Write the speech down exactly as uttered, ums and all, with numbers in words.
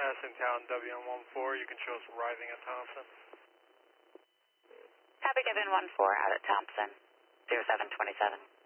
Madison Town W M one four, you can show us arriving at Thompson. Copy, Kevin one four out at Thompson, zero seven twenty-seven.